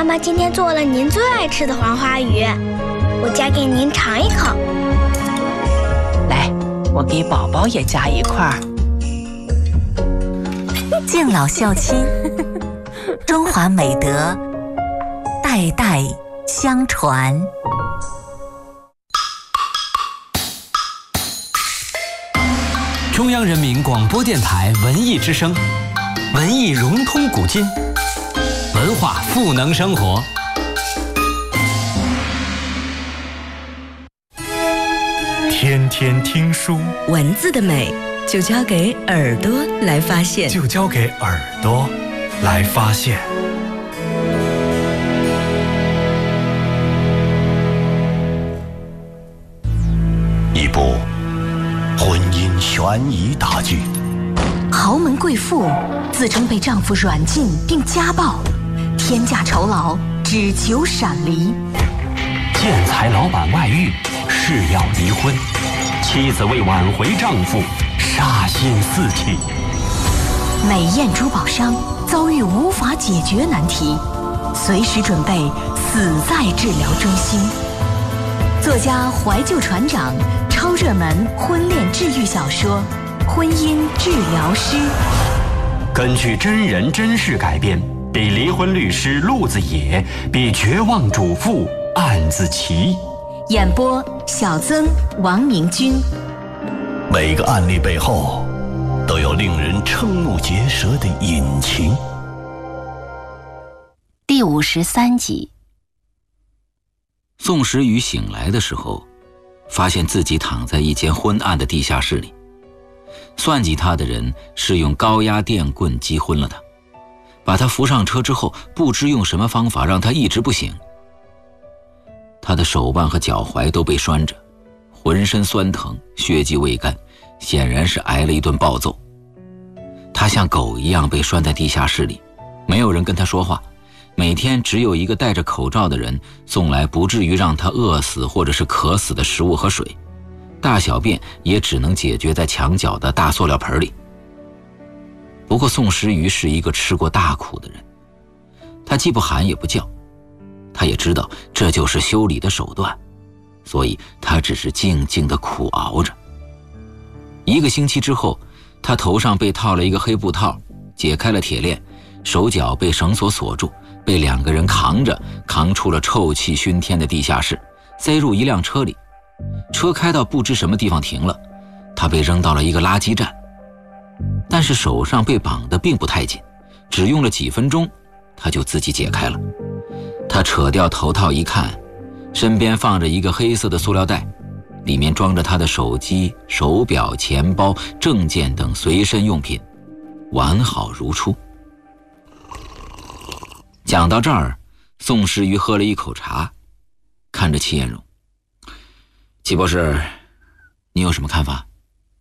妈妈今天做了您最爱吃的黄花鱼，我夹给您尝一口。 来，我给宝宝也夹一块儿。 敬老孝亲，中华美德代代相传。 中央人民广播电台文艺之声，文艺融通古今，文化赋能生活。 天天听书， 文字的美就交给耳朵来发现， 就交给耳朵来发现。 一部婚姻悬疑大剧， 豪门贵妇自称被丈夫软禁并家暴，天价酬劳只求闪离。 建材老板外遇，誓要离婚，妻子为挽回丈夫杀心四起。 美艳珠宝商遭遇无法解决难题，随时准备死在治疗中心。作家怀旧船长超热门婚恋治愈小说《婚姻治疗师》， 根据真人真事改编，比离婚律师陆子野，比绝望主妇案子奇。 演播小曾、王明君。 每个案例背后都有令人瞠目结舌的隐情。 第53集。 宋时雨醒来的时候，发现自己躺在一间昏暗的地下室里。算计他的人是用高压电棍击昏了他，把他扶上车之后，不知用什么方法让他一直不醒。他的手腕和脚踝都被拴着，浑身酸疼，血迹未干，显然是挨了一顿暴揍。他像狗一样被拴在地下室里，没有人跟他说话，每天只有一个戴着口罩的人送来不至于让他饿死或者是渴死的食物和水，大小便也只能解决在墙角的大塑料盆里。不过宋时雨是一个吃过大苦的人，他既不喊也不叫，他也知道这就是修理的手段，所以他只是静静地苦熬着。1个星期之后，他头上被套了一个黑布套，解开了铁链，手脚被绳索锁住，被2个人扛出了臭气熏天的地下室，塞入一辆车里。车开到不知什么地方停了，他被扔到了一个垃圾站。但是手上被绑得并不太紧，只用了几分钟，他就自己解开了。他扯掉头套一看，身边放着一个黑色的塑料袋，里面装着他的手机、手表、钱包、证件等随身用品，完好如初。讲到这儿，宋时雨喝了一口茶，看着戚艳荣：“戚博士，你有什么看法？”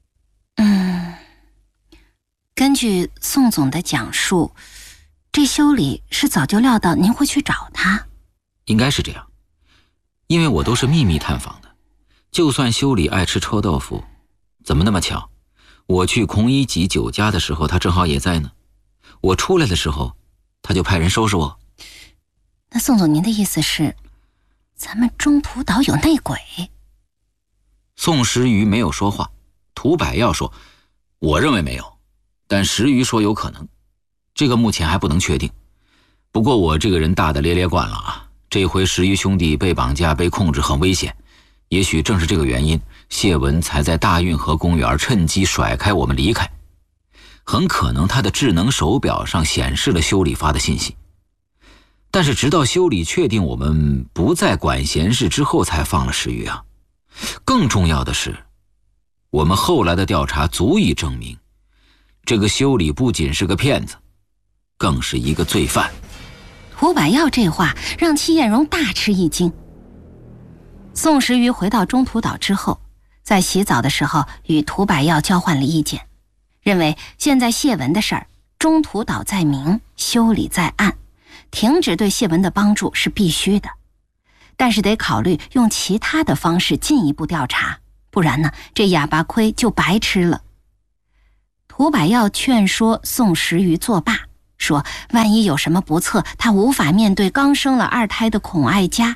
根据宋总的讲述，这修理是早就料到您会去找他。 应该是这样，因为我都是秘密探访的。就算修理爱吃臭豆腐，怎么那么巧，我去孔乙己酒家的时候他正好也在呢。我出来的时候他就派人收拾我。 那宋总，您的意思是咱们中途岛有内鬼？ 宋时雨没有说话，涂百耀说：“我认为没有，但时雨说有可能，这个目前还不能确定。不过我这个人大大咧咧惯了啊，这回时雨兄弟被绑架被控制很危险，也许正是这个原因，谢文才在大运河公园趁机甩开我们离开。很可能他的智能手表上显示了修理发的信息，但是直到修理确定我们不再管闲事之后才放了时雨啊。更重要的是，我们后来的调查足以证明，这个修理不仅是个骗子，更是一个罪犯。” 涂百耀这话让戚艳荣大吃一惊。宋时雨回到中途岛之后，在洗澡的时候与涂百耀交换了意见，认为现在谢文的事儿，中途岛在明，修理在暗，停止对谢文的帮助是必须的，但是得考虑用其他的方式进一步调查，不然呢，这哑巴亏就白吃了。涂百耀劝说宋时雨作罢， 说万一有什么不测，他无法面对刚生了2胎的孔爱家。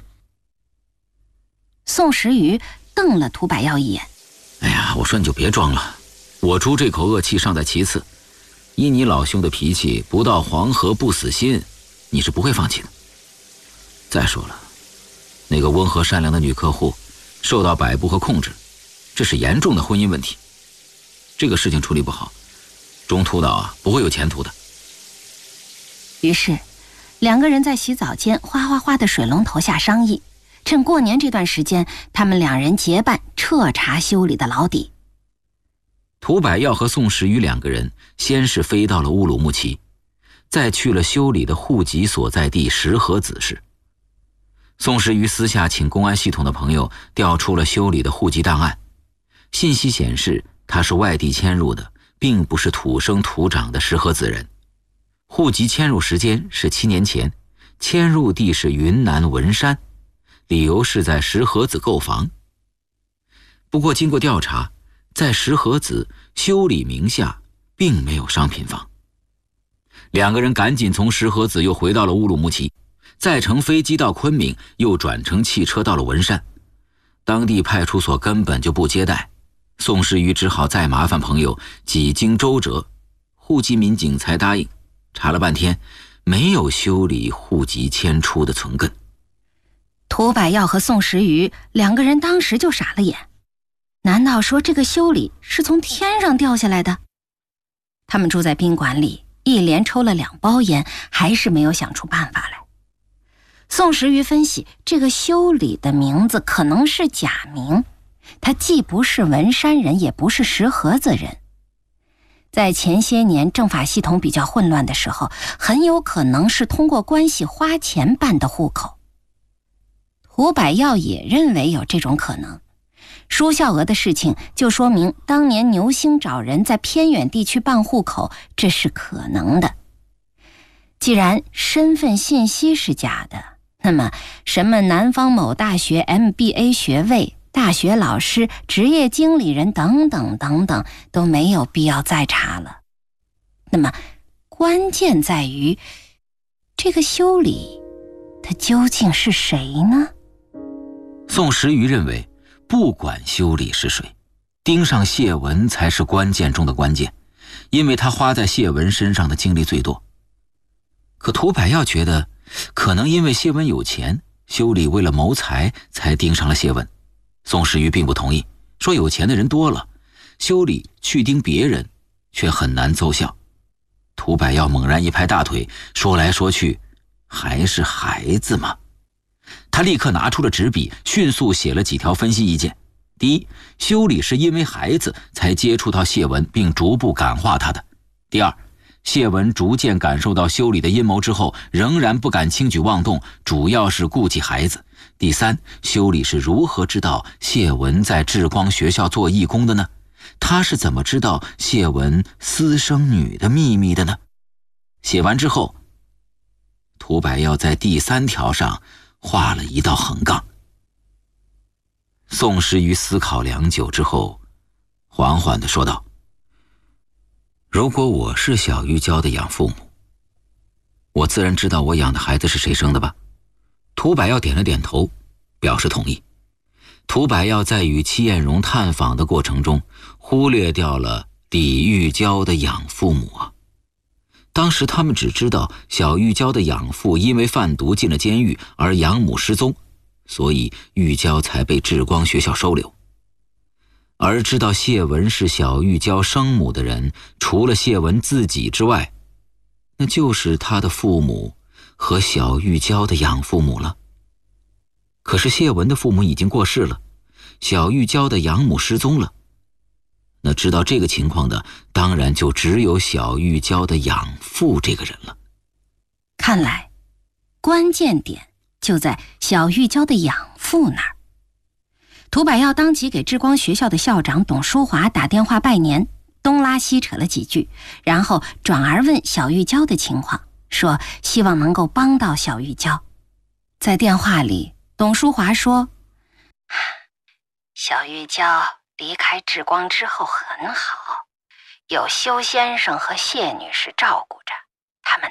宋时瑜瞪了涂百药一眼： 哎呀，我说你就别装了，我出这口恶气尚在其次，依你老兄的脾气，不到黄河不死心，你是不会放弃的。再说了，那个温和善良的女客户受到摆布和控制，这是严重的婚姻问题。这个事情处理不好，中途岛不会有前途的。 于是2个人在洗澡间哗哗哗的水龙头下商议，趁过年这段时间，他们2人结伴彻查修理的老底。 涂百药和宋时瑜2个人先是飞到了乌鲁木齐，再去了修理的户籍所在地石河子市。宋时瑜私下请公安系统的朋友调出了修理的户籍档案，信息显示他是外地迁入的，并不是土生土长的石河子人。户籍迁入时间是7年前，迁入地是云南文山，理由是在石河子购房。不过经过调查，在石河子修理名下并没有商品房。2个人赶紧从石河子又回到了乌鲁木齐，再乘飞机到昆明，又转乘汽车到了文山。当地派出所根本就不接待，宋时瑜只好再麻烦朋友，几经周折，户籍民警才答应。查了半天，没有修理户籍迁出的存根。 涂百药和宋时瑜2个人当时就傻了眼，难道说这个修理是从天上掉下来的？他们住在宾馆里，一连抽了2包烟，还是没有想出办法来。宋时瑜分析，这个修理的名字可能是假名，他既不是文山人，也不是石河子人。在前些年政法系统比较混乱的时候，很有可能是通过关系花钱办的户口。涂百药也认为有这种可能，舒孝娥的事情就说明当年牛兴找人在偏远地区办户口，这是可能的。既然身份信息是假的，那么什么南方某大学 MBA 学位、大学老师、职业经理人等等等等都没有必要再查了。那么关键在于这个修理他究竟是谁呢？ 宋时瑜认为，不管修理是谁，盯上谢文才是关键中的关键，因为他花在谢文身上的精力最多。可涂百药觉得，可能因为谢文有钱，修理为了谋财才盯上了谢文。宋时瑜并不同意，说有钱的人多了，修理去盯别人却很难奏效。涂百药猛然一拍大腿，说来说去还是孩子嘛。他立刻拿出了纸笔，迅速写了几条分析意见。第一，修理是因为孩子才接触到谢文，并逐步感化他的。第二，谢文逐渐感受到修理的阴谋之后，仍然不敢轻举妄动，主要是顾及孩子。第三，修理是如何知道谢文在智光学校做义工的呢？他是怎么知道谢文私生女的秘密的呢？写完之后，涂百药在第3条上画了一道横杠。宋时瑜思考良久之后，缓缓地说道：如果我是小玉娇的养父母，我自然知道我养的孩子是谁生的吧？涂百药点了点头，表示同意。涂百药在与戚艳荣探访的过程中，忽略掉了李玉娇的养父母啊。当时他们只知道小玉娇的养父因为贩毒进了监狱，而养母失踪，所以玉娇才被智光学校收留。而知道谢文是小玉娇生母的人，除了谢文自己之外，那就是他的父母和小玉娇的养父母了。可是谢文的父母已经过世了，小玉娇的养母失踪了，那知道这个情况的当然就只有小玉娇的养父这个人了。 看来关键点就在小玉娇的养父那儿。涂百药当即给智光学校的校长董淑华打电话拜年，东拉西扯了几句，然后转而问小玉娇的情况，说希望能够帮到小玉娇。在电话里，董淑华说，小玉娇离开智光之后很好，有修先生和谢女士照顾着，